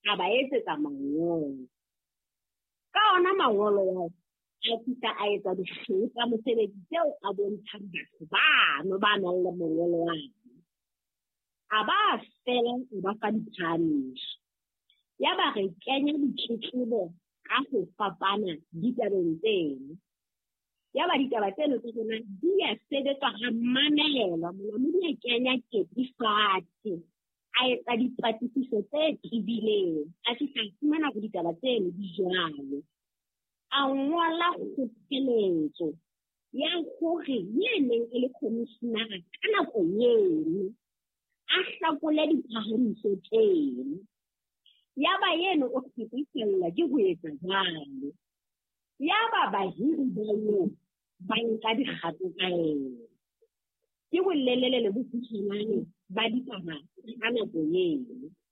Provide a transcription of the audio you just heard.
a ba etsetsa mangolo. Ka ona mangolo a fihla a etsa dikgeo tsa mosebetsi tseo a bontshang batho bano ba nang le mangolo ano. A ba fela o ba fa diphahamiso. Ya ba re kenya ditletlebo ka ho fapana ditabeng tseno. Ya ba ditaba tseno tse rona di a sebetswa ha mamelelwa, molaodi a kenya keti fatshe, a etsa dipatlisiso tse tebileng, a fihla fumana ho ditaba tseno di jwalo. A ngola kgothaletso ya hore yeneng e le commissioner ka nako eno a hlakole diphahamiso tseno. Ya ba yeno o fetisella ke ho etsa jwalo. Ya ba bahiri ba yeno ba nka dikgato tsa ena. Ke bolelele le bokgutshwane ba ditaba ka nako eno.